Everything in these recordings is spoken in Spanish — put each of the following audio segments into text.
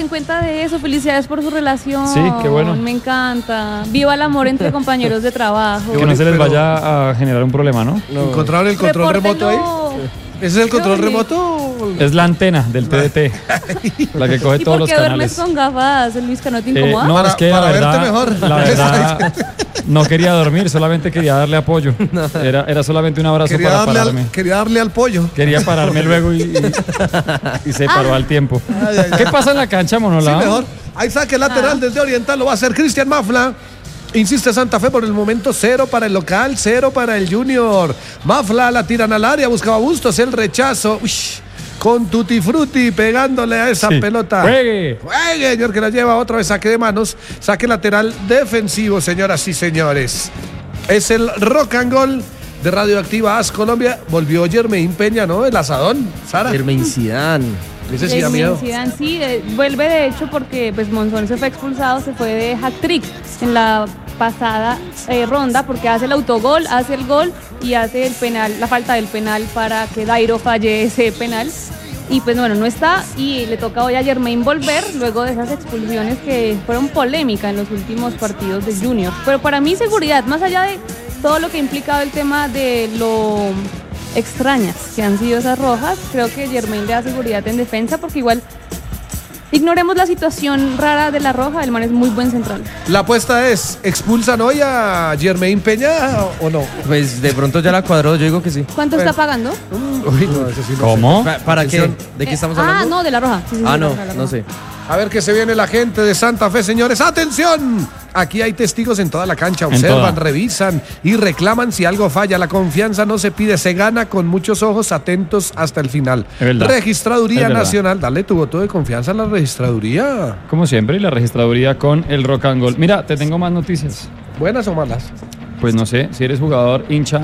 en cuenta de eso, felicidades por su relación. Sí, qué bueno. Me encanta. Viva el amor entre compañeros de trabajo. Que no se les vaya a generar un problema, ¿no? ¿Encontraron el control remoto ahí? ¿Ese es el control remoto? Es la antena del TDT, la que coge todos los canales. ¿Y por qué duermes con gafas, Luis, que no te incomoda? No, es que para la verte mejor. verdad no quería dormir, solamente quería darle apoyo. Era solamente un abrazo para pararme. Quería darle al pollo. Quería pararme luego y se paró al tiempo. ¿Qué pasa en la cancha, Monolao? Sí, mejor. Ahí saque lateral desde Oriental, lo va a hacer Cristian Mafla. Insiste Santa Fe por el momento, 0 para el local, 0 para el Junior. Mafla la tiran al área, buscaba Bustos, el rechazo. Uy, con Tutti Frutti pegándole a esa pelota. ¡Juegue! ¡Juegue, señor! Que la lleva otra vez, saque de manos. Saque lateral defensivo, señoras y señores. Es el rock and roll de Radioactiva AS Colombia. Volvió Jermaine Peña, ¿no? El asadón, Sara. Jermaine Zidane. Ese sí da miedo. Zidane, sí, vuelve de hecho porque pues Monzón se fue expulsado, se fue de hat-trick en la pasada ronda porque hace el autogol, hace el gol y hace el penal, la falta del penal para que Dairo falle ese penal. Y pues bueno, no está y le toca hoy a Jermaine volver luego de esas expulsiones que fueron polémicas en los últimos partidos de Junior. Pero para mí seguridad, más allá de todo lo que ha implicado el tema de lo extrañas que han sido esas rojas, creo que Jermaine le da seguridad en defensa porque igual ignoremos la situación rara de la roja, el man es muy buen central. La apuesta es, ¿expulsan hoy a Jermaine Peña o no? Pues de pronto ya la cuadró, yo digo que sí. ¿Cuánto está pagando? Uy, no, eso sí no ¿Cómo? ¿Para qué? ¿De qué estamos hablando? No, de la roja. Sí, No sé. A ver qué se viene la gente de Santa Fe, señores. ¡Atención! Aquí hay testigos en toda la cancha. Observan, revisan y reclaman si algo falla. La confianza no se pide, se gana con muchos ojos atentos hasta el final. Registraduría Nacional. Dale tu voto de confianza a la registraduría. Como siempre, y la registraduría con el rock and roll. Mira, te tengo más noticias. ¿Buenas o malas? Pues no sé, si eres jugador, hincha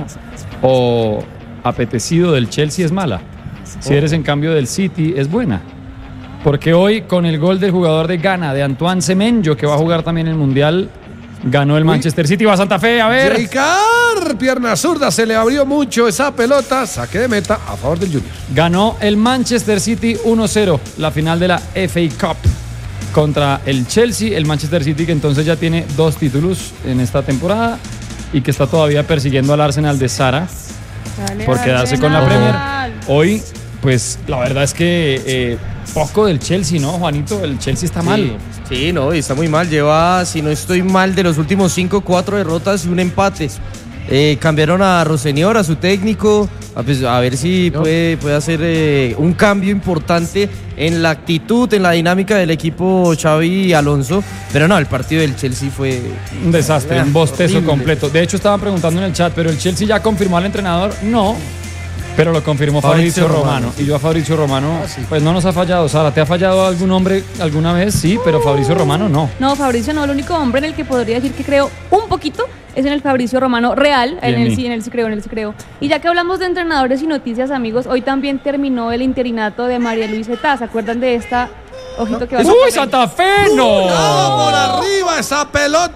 o apetecido del Chelsea es mala. Si eres en cambio del City es buena. Porque hoy con el gol del jugador de Ghana, de Antoine Semenyo, que va a jugar también el Mundial, ganó el Manchester City. Va a Santa Fe, a ver. Jaicar, pierna zurda, se le abrió mucho esa pelota. Saque de meta a favor del Junior. Ganó el Manchester City 1-0, la final de la FA Cup contra el Chelsea. El Manchester City que entonces ya tiene 2 títulos en esta temporada y que está todavía persiguiendo al Arsenal de Sara por quedarse con la Premier. Hoy, pues la verdad es que poco del Chelsea, ¿no, Juanito? El Chelsea está mal. Sí, no, está muy mal. Lleva, si no estoy mal, de los últimos 5, 4 derrotas y un empate. Cambiaron a Rossenior, a su técnico, a ver si puede hacer un cambio importante en la actitud, en la dinámica del equipo Xavi Alonso. Pero no, el partido del Chelsea fue un desastre, un bostezo horrible. Completo. De hecho, estaban preguntando en el chat, ¿pero el Chelsea ya confirmó al entrenador? No. Pero lo confirmó Fabrizio Romano. Y yo a Fabrizio Romano, pues no nos ha fallado. Sara, ¿te ha fallado algún hombre alguna vez? Sí, pero Fabrizio Romano no. No, Fabrizio no. El único hombre en el que podría decir que creo un poquito es en el Fabrizio Romano real. En él sí creo. Y ya que hablamos de entrenadores y noticias, amigos, hoy también terminó el interinato de María Luisa Etá. ¿Se acuerdan de esta? Ojito que va a ¡Uy, Santa Fe! ¡No! ¡No! ¡Por arriba esa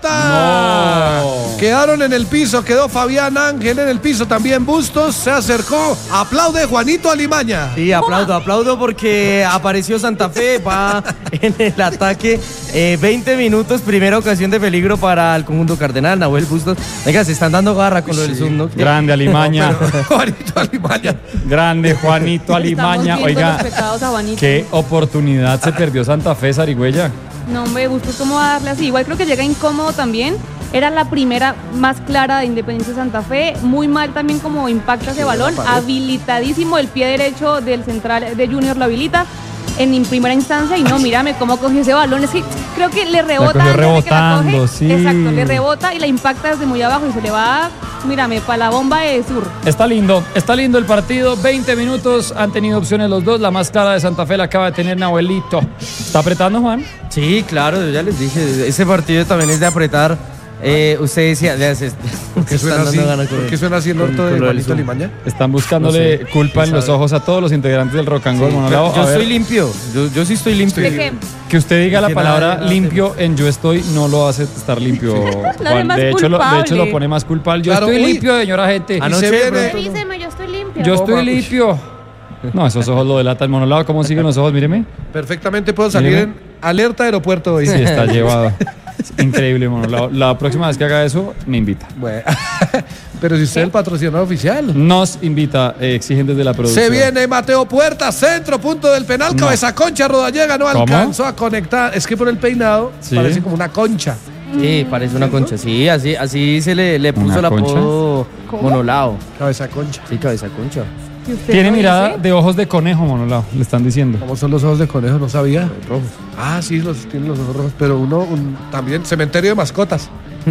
pelota! No. Quedaron en el piso, quedó Fabián Ángel en el piso, también Bustos, se acercó, aplaude Juanito Alimaña. Sí, aplaudo porque apareció Santa Fe, va en el ataque, 20 minutos, primera ocasión de peligro para el conjunto cardenal, Nahuel Bustos. Venga, se están dando garra con lo del Zoom, ¿no? Grande Alimaña. Juanito Alimaña. Grande Juanito Alimaña. Oiga, qué oportunidad se perdió Santa Fe, Zarigüeya. No, hombre, Bustos, ¿cómo va a darle así? Igual creo que llega incómodo también. Era la primera más clara de Independiente Santa Fe. Muy mal también como impacta ese balón. Habilitadísimo el pie derecho del central de Junior, lo habilita en primera instancia. Y no, mírame cómo cogió ese balón. Es que creo que le rebota antes de que la coge. Sí. Exacto, le rebota y la impacta desde muy abajo y se le va, mírame, para la bomba de sur. Está lindo el partido. 20 minutos, han tenido opciones los dos. La más clara de Santa Fe la acaba de tener Nahuelito. ¿Está apretando, Juan? Sí, claro, yo ya les dije, ese partido también es de apretar. Usted decía, ¿Por qué suena así el orto de Juanito Alimaña? Están buscándole culpa en los ojos a todos los integrantes del Rock and Roll. Yo estoy limpio, yo sí estoy limpio. ¿De qué? Que usted diga la palabra limpio en yo estoy no lo hace estar limpio, Juan. De hecho lo pone más culpable. Yo estoy limpio, señora gente. Revíseme, yo estoy limpio. Yo estoy limpio. No, esos ojos lo delata el Monolao. ¿Cómo siguen los ojos? Míreme. Perfectamente puedo salir Alerta aeropuerto hoy. Sí, está llevado. Es increíble, Monolao. La próxima vez que haga eso, me invita. Bueno, pero si usted es el patrocinador oficial. Nos invita, exigen desde la producción. Se viene Mateo Puerta, centro, punto del penal, No. cabeza concha, Rodallega no ¿Cómo? alcanzó a conectar. Es que por el peinado Sí. parece como una concha. Sí, parece una concha. Sí, así se le puso ¿Una el apodo ¿Cómo? Monolao. Cabeza concha. Sí, cabeza concha. ¿Y usted Tiene lo mirada dice? de ojos de conejo, Monolao, le están diciendo. ¿Cómo son los ojos de conejo? No sabía. Rojos. Ah, sí, tienen los ojos rojos. Pero también cementerio de mascotas.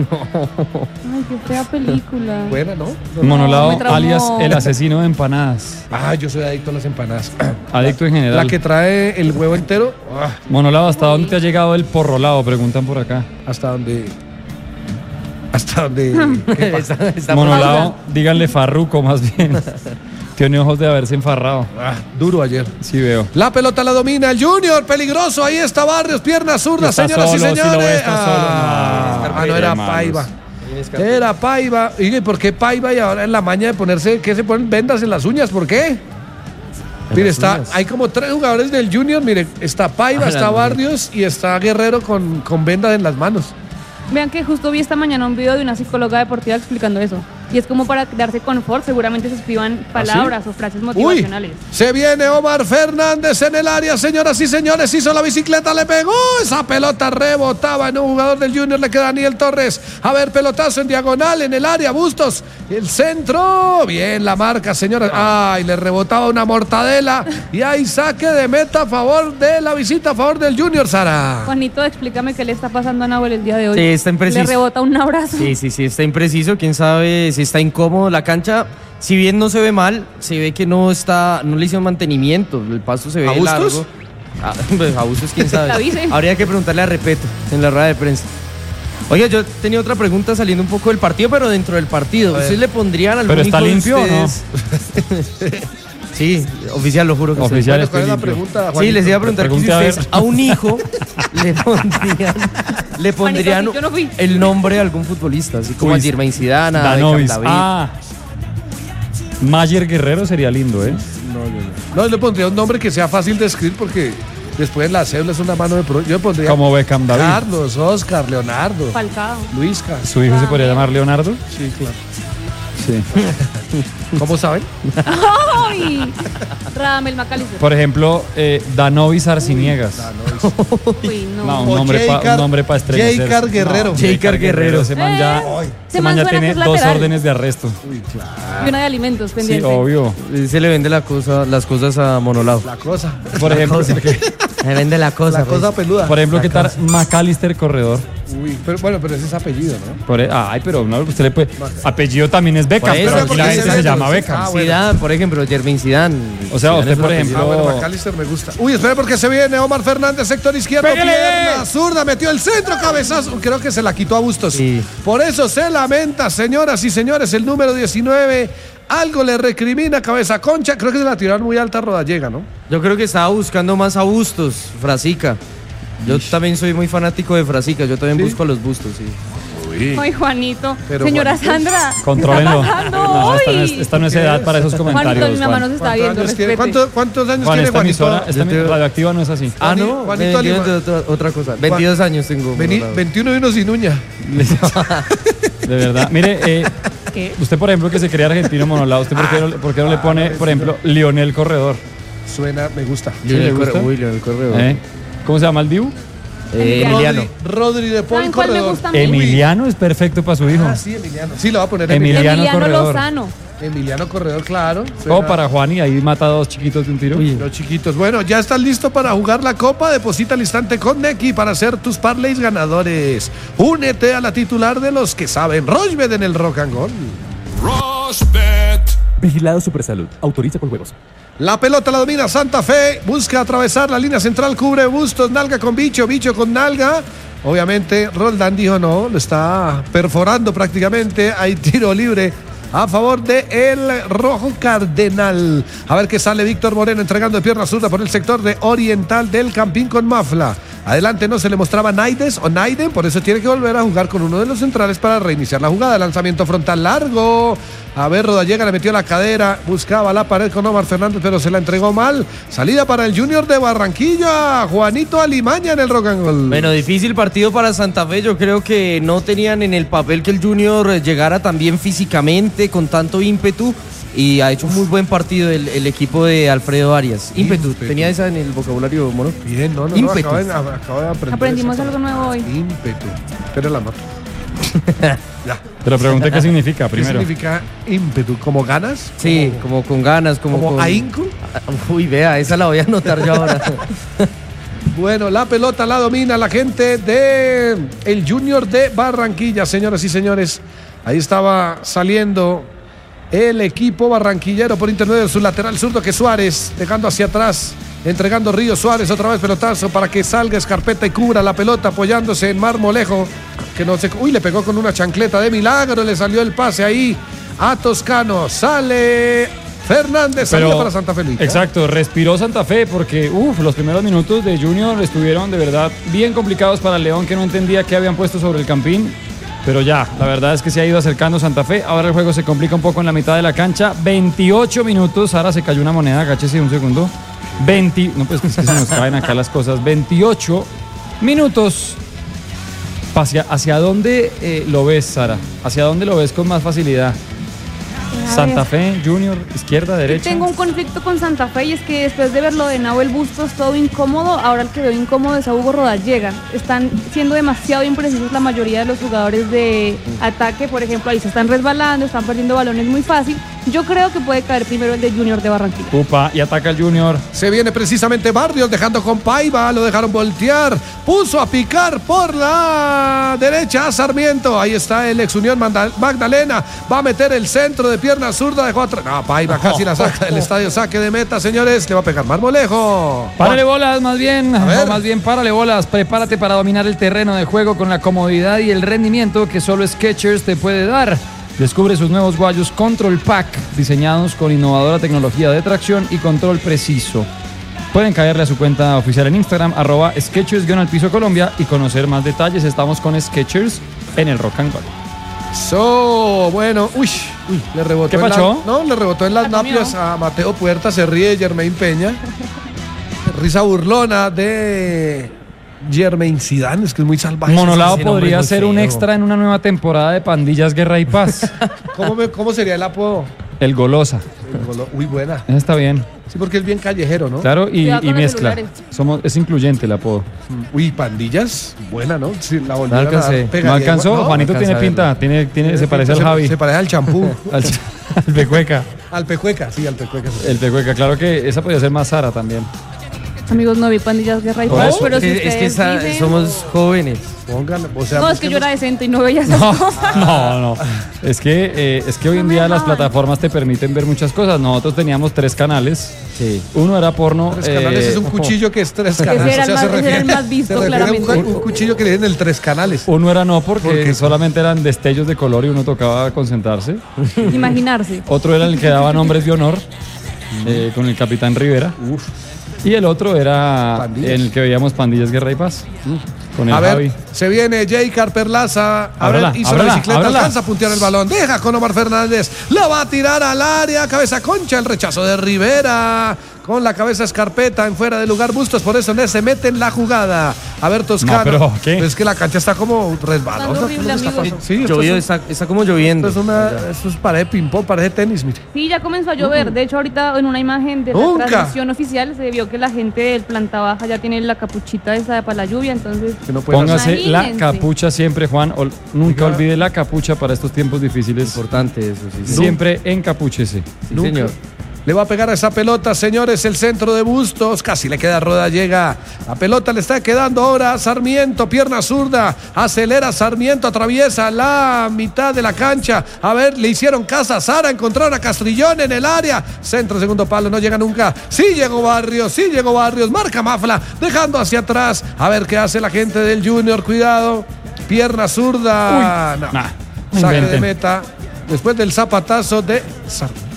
Ay, qué fea película. Buena, ¿no? Monolao, me traumó. alias el asesino de empanadas. Ah, yo soy adicto a las empanadas. Adicto en general. La que trae el huevo entero. Monolao, ¿hasta dónde te ha llegado el porrolao? Preguntan por acá. Hasta donde. Hasta donde. ¿Qué pasa? Está Monolao, díganle farruco más bien. Tiene ojos de haberse enfarrado. Duro ayer. Sí veo. La pelota la domina el Junior, peligroso. Ahí está Barrios, pierna zurda, Está señoras y solo, sí lo señores. ve, está solo. No era Hermanos. Paiva. Era Paiva. ¿Y por qué Paiva? Y ahora en la maña de ponerse, ¿qué se ponen vendas en las uñas? ¿Por qué? Mire, hay como 3 jugadores del Junior. Mire, está Paiva, está Barrios y está Guerrero con vendas en las manos. Vean que justo vi esta mañana un video de una psicóloga deportiva explicando eso. Y es como para darse confort, seguramente se escriban palabras o frases motivacionales. Se viene Omar Fernández en el área, señoras y señores, hizo la bicicleta, le pegó, esa pelota rebotaba en un jugador del Junior, le queda Daniel Torres. A ver, pelotazo en diagonal en el área, Bustos, el centro, bien la marca, señoras. Ay, le rebotaba una mortadela y hay saque de meta a favor de la visita, a favor del Junior, Sara. Juanito, explícame qué le está pasando a Nahuel el día de hoy. Sí, está impreciso. Le rebota un abrazo. Sí, está impreciso. Quién sabe si está incómodo la cancha. Si bien no se ve mal, se ve que no le hicieron mantenimiento. El paso se ve ¿A Bustos? largo. Pues, a Bustos, quién sabe. La avise. Habría que preguntarle a Repeto en la rueda de prensa. Oiga, yo tenía otra pregunta saliendo un poco del partido, pero dentro del partido. ¿Ustedes le pondrían algún ¿Pero está hijo de limpio o no? ustedes? Sí, oficial, lo juro que sí. Oficial. ¿Cuál es la limpio. pregunta, Sí, Juanito? les iba a preguntar que si Pregunte a ver. ustedes a un hijo le pondrían Juanito, yo no fui. el nombre de algún futbolista, así como Uy, a Jermaine Zidane, a Danovis. Beckham David. Mayer Guerrero sería lindo, ¿eh? No, yo le pondría un nombre que sea fácil de escribir porque después en la cédula es una mano de pro. Yo le pondría Como Beckham David. Carlos, Oscar, Leonardo, Falcao. Luisca. ¿Su hijo se podría llamar Leonardo? Sí, claro. Sí. ¿Cómo saben? ¡Ay! Radamel McAllister. Por ejemplo, Danovis Arciniegas. Uy, no. No, O un nombre para estremecerse. J.Car Guerrero. J.Car Guerrero. Ese man ya, Ese ese man man ya suena que tiene es 2 lateral. órdenes de arresto. Y una de alimentos Sí, pendiente. obvio. Se le vende las cosas a Monolao. La cosa. Por ejemplo, Se vende la cosa. La cosa pues. peluda. por ejemplo, ¿qué tal McAllister Corredor? Uy, pero ese es apellido, ¿no? Ay, pero no, usted le puede. Apellido también es Beckham, Por eso, pero aquí porque la ese gente es se el- llama Beckham. Ah, bueno. Zidane, por ejemplo, Jermaine Zidane. O sea, Zidane usted, es un por apellido. Ah, bueno, ejemplo. McAllister me gusta. Uy, espera porque se viene Omar Fernández, sector izquierdo, ¡Pégale! pierna zurda, metió el centro, cabezazo. Creo que se la quitó a Bustos. Sí. Por eso se lamenta, señoras y señores, el número 19. Algo le recrimina cabeza concha. Creo que se la tiraron muy alta a Rodallega, ¿no? Yo creo que estaba buscando más a Bustos, Frasica. Yo también soy muy fanático de Frasica. Yo también busco a los Bustos, sí. Ay, Juanito. Pero, Señora Juanito, Sandra. Contrólenlo. ¿Qué está pasando No, hoy? esta no es edad para esos Juanito, comentarios. mi mamá Juan. nos está viendo. años tiene? Respete. ¿Cuántos años Juan, tiene esta Juanito? emisora, esta radioactiva no es así. Ah, no, Juanito me Lima. de otra cosa. 22 años tengo. Monolao. 21 y uno sin uña. De verdad. Mire, ¿Qué? usted, por ejemplo, que se cree argentino Monolao, ¿usted por qué no le pone, por ejemplo, Lionel Corredor? Suena, me gusta. ¿le gusta? Uy, Leonel Corredor. ¿Cómo se llama el Dibu? Emiliano. Rodri de Paul ¿Saben cuál me Corredor. gusta a mí? Emiliano es perfecto para su hijo. Ah, sí, Emiliano. Sí, lo va a poner Emiliano Emiliano. Corredor. Lozano. Emiliano Corredor, claro. O Suena- para Juan y ahí mata a 2 chiquitos de un tiro. Los chiquitos. Bueno, ya estás listo para jugar la copa. Deposita al instante con Neki para hacer tus parlays ganadores. Únete a la titular de los que saben. Rochbet en el Rock and Roll. Vigilado Supersalud. Autoriza con juegos. La pelota la domina Santa Fe. Busca atravesar la línea central. Cubre Bustos. Nalga con Bicho. Bicho con Nalga. Obviamente, Roldán dijo no. Lo está perforando prácticamente. Hay tiro libre a favor de el Rojo Cardenal. A ver qué sale Víctor Moreno entregando de pierna zurda por el sector de Oriental del Campín con Mafla. Adelante no se le mostraba Naides o Naiden, por eso tiene que volver a jugar con uno de los centrales para reiniciar la jugada. Lanzamiento frontal largo. A ver, Rodallega le metió la cadera, buscaba la pared con Omar Fernández, pero se la entregó mal. Salida para el Junior de Barranquilla, Juanito Alimaña en el rock and roll. Bueno, difícil partido para Santa Fe. Yo creo que no tenían en el papel que el Junior llegara tan bien físicamente, con tanto ímpetu. Y ha hecho un muy buen partido el equipo de Alfredo Arias. Ímpetu. ¿Tenía esa en el vocabulario, Mono? Bien, no, ímpetu. acabo de aprender. Aprendimos algo nuevo hoy. Ímpetu. Pero la nota. Ya. Te lo pregunté qué significa ¿Qué primero. significa ímpetu? ¿Como ganas? Sí, como con ganas, como ¿Como con... ahínco? Uy, vea, esa la voy a anotar yo ahora. Bueno, la pelota la domina la gente de el Junior de Barranquilla, señoras y señores. Ahí estaba saliendo el equipo barranquillero por intermedio de su lateral zurdo, que Suárez, dejando hacia atrás, entregando Río. Suárez, otra vez pelotazo para que salga Escarpeta y cubra la pelota, apoyándose en Marmolejo, que no se... Uy, le pegó con una chancleta de milagro, le salió el pase ahí a Toscano. Sale Fernández, salida para Santa Fe. Exacto, respiró Santa Fe porque los primeros minutos de Junior estuvieron de verdad bien complicados para el León, que no entendía qué habían puesto sobre el campín. Pero ya, la verdad es que se ha ido acercando Santa Fe. Ahora el juego se complica un poco en la mitad de la cancha. 28 minutos. Ahora se cayó una moneda, agáchese un segundo. No, pues es que se nos caen acá las cosas. 28 minutos. ¿Hacia dónde lo ves, Sara? ¿Hacia dónde lo ves con más facilidad? Santa Fe, Junior, izquierda, derecha. Tengo un conflicto con Santa Fe y es que después de ver lo de Nahuel Bustos todo incómodo, ahora el que veo incómodo es a Hugo Rodallega. Están siendo demasiado imprecisos la mayoría de los jugadores de ataque, por ejemplo, ahí se están resbalando, están perdiendo balones muy fácil. Yo creo que puede caer primero el de Junior de Barranquilla. Upa, y ataca el Junior. Se viene precisamente Barrios dejando con Paiva, lo dejaron voltear, puso a picar por la derecha a Sarmiento. Ahí está el ex Unión Magdalena, va a meter el centro de pierna zurda, dejó atrás. No, Paiva casi la saca del estadio, saque de meta, señores, le va a pegar Marmolejo. Párale bolas, más bien, párale bolas. Prepárate para dominar el terreno de juego con la comodidad y el rendimiento que solo Skechers te puede dar. Descubre sus nuevos guayos Control Pack, diseñados con innovadora tecnología de tracción y control preciso. Pueden caerle a su cuenta oficial en Instagram, @Skechers_Colombia, y conocer más detalles. Estamos con Skechers en el Rock and Roll. Bueno, le rebotó. ¿Qué pasó? Le rebotó en las napias a Mateo Puerta, se ríe Germain Peña. Risa burlona de Germain Zidane, es que es muy salvaje. Monolao podría ser un extra en una nueva temporada de Pandillas, Guerra y Paz. ¿Cómo sería el apodo? El Golosa. Uy, buena. Esa está bien. Sí, porque es bien callejero, ¿no? Claro, y mezcla. Celulares. Es incluyente el apodo. Uy, Pandillas, buena, ¿no? Sí, la No alcancé. ¿No alcanzó? Juanito tiene pinta, se parece al Javi. Se parece al champú. al Pecueca. Al Pecueca, sí, al Pecueca. El Pecueca, claro que esa podría ser más Sara también. Amigos, no vi Pandillas, Guerra y Paz, pero si es que ustedes somos jóvenes. Pónganle, No, es que yo era decente y no veía esas cosas. No. Es que hoy en día las plataformas te permiten ver muchas cosas. Nosotros teníamos 3 canales. Sí. Uno era porno. 3 canales es un cuchillo que es 3 canales. Ese era el más visto, claramente. Un cuchillo que le den el 3 canales. Uno era porque solamente eran destellos de color y uno tocaba concentrarse. Imaginarse. Otro era el que daba nombres de honor, con el Capitán Rivera. Y el otro era Pandillas. en el que veíamos Pandillas, Guerra y Paz. Con el A ver, Javi. se viene Jay Carperlaza. Hizo la bicicleta, alcanza a puntear el balón. Deja con Omar Fernández. La va a tirar al área. Cabeza concha, el rechazo de Rivera. Con la cabeza Escarpeta en fuera de lugar Bustos. Por eso no se mete en la jugada. A ver, Toscano. No, pero, ¿qué? Es que la cancha está como resbalosa. Está horrible, amigos. Sí, Llovió, está como lloviendo. esto es pared de ping-pong, pared de tenis, mire. Sí, ya comenzó a llover. De hecho, ahorita en una imagen de la Nunca. transmisión oficial se vio que la gente del planta baja ya tiene la capuchita esa para la lluvia, entonces... Que no puede Póngase la Imagínense. capucha siempre, Juan. Nunca Oiga. olvide la capucha para estos tiempos difíciles. Importante eso, sí. Siempre encapúchese. Sí, Nunca. señor. Le va a pegar a esa pelota, señores, el centro de Bustos, casi le queda Rodallega. La pelota le está quedando ahora a Sarmiento, pierna zurda, acelera Sarmiento, atraviesa la mitad de la cancha. A ver, le hicieron casa a Sara, encontraron a Castrillón en el área. Centro, segundo palo, no llega nunca. Sí llegó Barrios, marca Mafla, dejando hacia atrás. A ver qué hace la gente del Junior, cuidado. Pierna zurda. Uy, No. nah, Saque de inventen. meta, después del zapatazo de Sarmiento.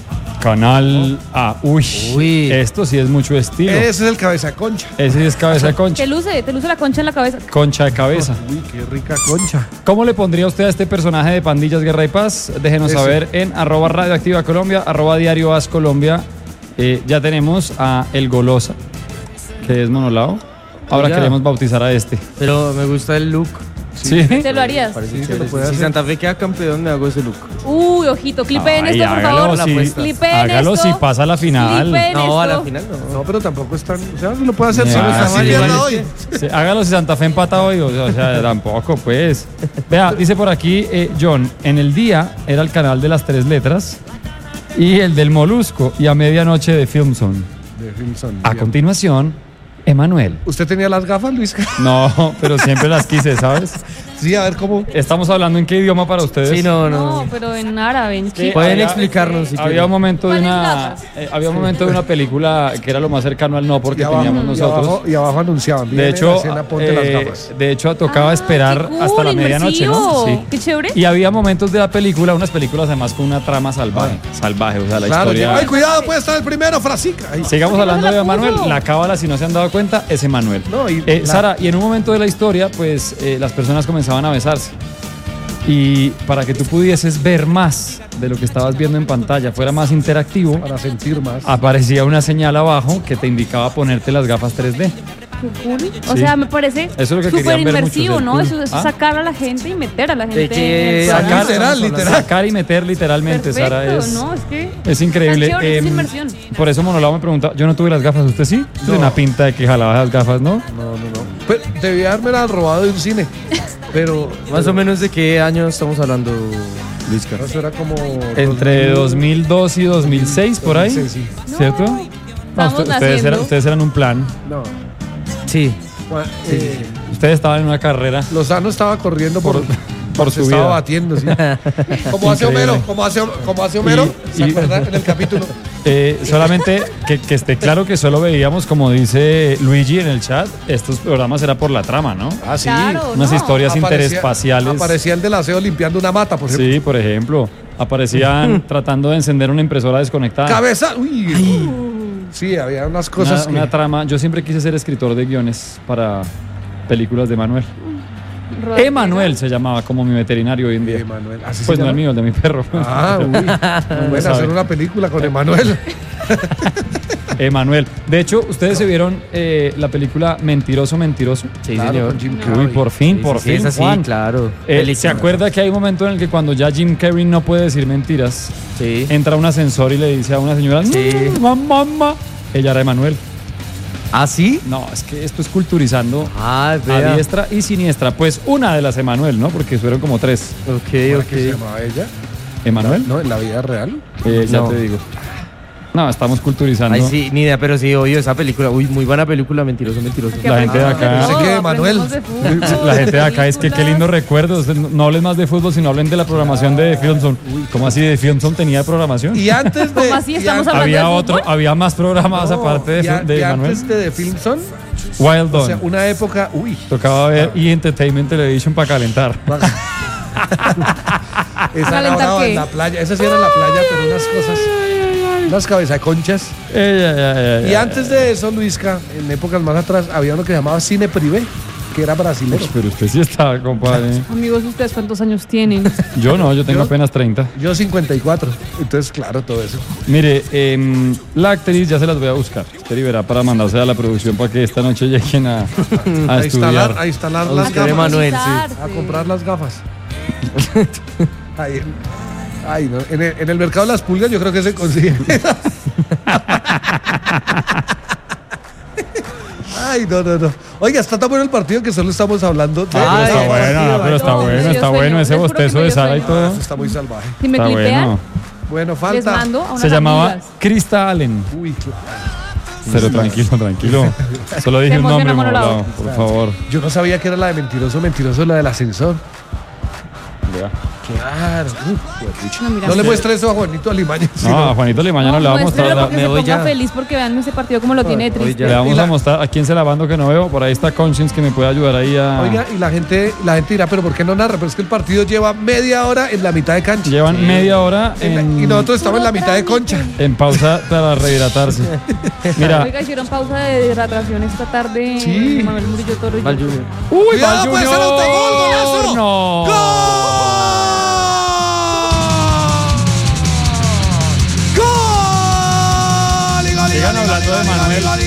Canal A. Uy, esto sí es mucho estilo. Ese es el cabeza de concha. Ese sí es cabeza de concha. Te luce la concha en la cabeza. Concha de cabeza. Uy, qué rica concha. ¿Cómo le pondría usted a este personaje de Pandillas, Guerra y Paz? Déjenos Eso. saber en @radioactiva Colombia, @diario As Colombia. Ya tenemos a El Golosa, que es Monolao. Ahora Oiga. queremos bautizar a este. Pero me gusta el look. ¿Sí? ¿Te lo harías? Parece Sí, chévere. te lo puede Si hacer. Santa Fe queda campeón, me hago ese look. Uy, ojito, clipeen Ay, esto, por hágalo favor. la si, apuesta. Clipeen hágalo esto. si pasa a la final. Clipeen No, a la esto. final no. No, pero tampoco es tan. O sea, se lo puede hacer Ya, solo está sí, si pierda igual hoy. Sí, hágalo si Santa Fe empata hoy. O sea, tampoco, pues. Vea, dice por aquí, John, en el día era el canal de las 3 letras y el del Molusco y a medianoche de Filmson. De Filmson, A bien. continuación, Emanuel. ¿Usted tenía las gafas, Luis? No, pero siempre las quise, ¿sabes? Sí, a ver cómo. Estamos hablando en qué idioma para ustedes. Sí, no. No, pero en árabe, en chino. Pueden Había- explicarnos si Había quieren. un momento de ¿Cuál es una gafas? había un momento de una película que era lo más cercano al no porque Y abajo, teníamos nosotros. Y abajo anunciaban. De viene hecho, la escena, ponte las gafas. de hecho tocaba Ah, esperar qué cool, hasta la medianoche, ¿no? inmersivo. Qué chévere. Y había momentos de la película, unas películas además con una trama salvaje, o sea, la Claro, historia. ay, cuidado, puede estar el primero, Frasica. Ay, Sigamos ¿Por qué hablando no se de la Emanuel. puso? La cábala, si no se han dado cuenta, es Emanuel. No, y Sara, y en un momento de la historia, pues las personas comenzaban a besarse. Y para que tú pudieses ver más de lo que estabas viendo en pantalla, fuera más interactivo, para sentir más. aparecía una señal abajo que te indicaba ponerte las gafas 3D. Qué cool. O Sí. sea, me parece Eso es lo que súper querían ver inmersivo, muchos, ¿no? el Eso cool. es ¿Ah? sacar a la gente y meter a la gente. qué en el Sacar, programa. Literal, literal. sacar y meter literalmente, Perfecto, Sara, es, ¿no? Es que es increíble. está chévere, es inmersión. Por eso Monolao me pregunta, yo no tuve las gafas, ¿usted sí? Tiene una pinta de que jalaba las gafas, ¿no? No. Pero debía haberme robado de un cine. Pero. Más o menos de qué año estamos hablando, Luis Carlos. Eso era como. Entre 2002 y 2006, por ahí, 2006, sí. ¿cierto? No, estamos naciendo. Ustedes eran un plan, No. Sí. Bueno, ustedes estaban en una carrera Lozano estaba corriendo por se su estaba vida. batiendo, sí. Como hace Increíble. Homero, como hace Homero. ¿Se Y- acuerdan en el capítulo? Solamente que esté claro que solo veíamos, como dice Luigi en el chat, estos programas era por la trama, ¿no? Ah, sí. Claro, Unas no. historias interespaciales. Aparecía el del aseo limpiando una mata, por ejemplo. Sí, por ejemplo, aparecían tratando de encender una impresora desconectada. Cabeza. Uy. Sí, había unas cosas Una que. trama. Yo siempre quise ser escritor de guiones para películas de Manuel. Rodríguez. Emanuel se llamaba como mi veterinario hoy en día. Emanuel. ¿Así Pues se no el llama? mío, el de mi perro. Ah, uy. Pueden sabe. hacer una película con Emanuel. Emanuel. De hecho, ustedes se vieron la película Mentiroso, Mentiroso. Sí, Claro, señor. con Jim Uy, Carrey. por fin, por Sí, fin. es así, Juan. claro. ¿Se Película. acuerda que hay un momento en el que cuando ya Jim Carrey no puede decir mentiras, Sí. entra a un ascensor y le dice a una señora, Sí. mamá, ella era Emanuel. ¿Ah, sí? No, es que esto es culturizando Ah, a vea. diestra y siniestra. Pues una de las Emanuel, ¿no? Porque fueron como 3. Ok, ¿Cómo que se ok. llamaba ella? ¿Emanuel? No, en la vida real. Ya No. te digo. No, estamos culturizando. Ay, sí, ni idea, pero sí, oye, esa película. Uy, muy buena película, Mentiroso, Mentiroso. Que La gente de aprendemos acá- todo, Pensé que Manuel. aprendemos de fútbol, La gente de acá es que qué películas. lindos recuerdos. No hablen más de fútbol, sino hablen de la programación de Filmson. ¿Cómo así de Filmson tenía programación? Y antes de. ¿Cómo así? y ¿Estamos an- hablando Había de otro, fútbol? había más programas No, aparte y de, an- de y Manuel. antes de Filmson, Wild o sea, Dawn. una época. Uy. Tocaba ver E! Entertainment Television para calentar. Esa ¿Calentar era brava qué? en la playa. Esa sí era en la playa, pero unas cosas. Unas cabezaconchas. Y antes de eso, Luisca, en épocas más atrás, había uno que se llamaba Cine Privé, que era brasilero. Pero usted sí está, compadre. Amigos, ¿ustedes cuántos años tienen? Yo no, yo tengo Yo- apenas 30. Yo 54. Entonces, claro, todo eso. Mire, la actriz ya se las voy a buscar. Usted verá para mandarse a la producción para que esta noche lleguen a estudiar. A instalar A las buscar gafas. Emanuel, sí. Actualizarse. A comprar las gafas. Ay, ay, no. En el mercado de las pulgas yo creo que se consigue. Ay, no. Oiga, está tan bueno el partido que solo estamos hablando de. Pero está Ay, bueno, partido, pero está no, bueno, me dio está sueño. bueno ese Les juro que bostezo me de dio Sara y sueño. todo. Esto está muy salvaje. Si me Está clipean, bueno. Bueno, les falta. mando a unas Se llamaba amigas. Krista Allen. Uy, claro. Pero tranquilo. Solo dije Se un nombre, emociona, Monolao. Monolao, por favor. Yo no sabía que era la de Mentiroso, la del ascensor. Vea. Claro. No, mira, No le sí. muestre eso a Juanito Alimaña. No, a Juanito Limaña no le vamos a muéstrelo mostrar. porque me se voy ponga ya. feliz porque vean ese partido como lo tiene de Hoy triste. ya. Le vamos Y la- a mostrar a quién se la bando que no veo. Por ahí está Conscience que me puede ayudar ahí a. Oiga, y la gente dirá, pero ¿por qué no narra? Pero es que el partido lleva media hora en la mitad de cancha. Llevan media hora Y nosotros estamos en la mitad de concha. en pausa para rehidratarse. Mira. Oiga, hicieron pausa de hidratación esta tarde. Sí. Manuel Murillo Toro. y Va el yo. Junior. ¡Uy, ¡Cuidado, va puede ser autogol, golazo! ¡No! ¡Gol! ¡Gol! ¡Y gol, y Sigan gol, y hablando gol, de y gol, y Manuel. gol, y